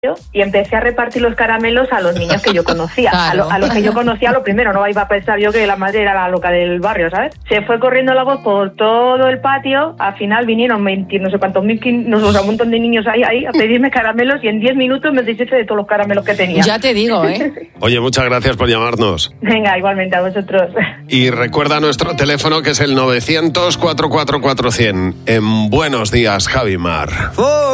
y empecé a repartir los caramelos a los niños que yo conocía. Claro. A los que yo conocía, lo primero, no iba a pensar yo que la madre era la loca del barrio, ¿sabes? Se fue corriendo la voz por todo el patio, al final vinieron 20, no sé cuántos mil, un montón de niños ahí a pedirme caramelos y en 10 minutos me deshice de todos los caramelos que tenía. Ya te digo, ¿eh? Oye, muchas gracias por llamarnos. Venga, igualmente a vosotros. Y recuerda nuestro teléfono que es el 900 444 100. En Buenos Días, Javi Mar.